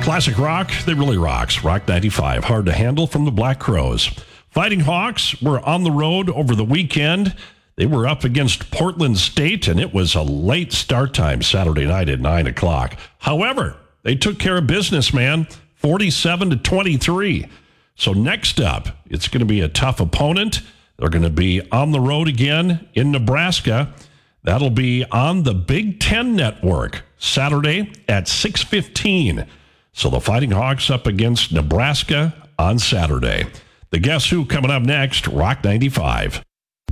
Classic rock, they really rocks. Rock 95, hard to handle from the Black Crowes. Fighting Hawks were on the road over the weekend. They were up against Portland State, and it was a late start time Saturday night at 9 o'clock. However, they took care of business, man, 47-23. So next up, it's going to be a tough opponent. They're going to be on the road again in Nebraska. That'll be on the Big Ten Network, Saturday at 6:15. So the Fighting Hawks up against Nebraska on Saturday. The Guess Who coming up next, Rock 95.